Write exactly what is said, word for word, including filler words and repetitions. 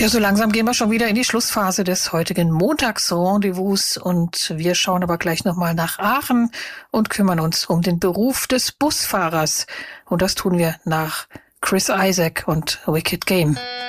Ja, so langsam gehen wir schon wieder in die Schlussphase des heutigen Montagsrendezvous und wir schauen aber gleich nochmal nach Aachen und kümmern uns um den Beruf des Busfahrers. Und das tun wir nach Chris Isaak und Wicked Game.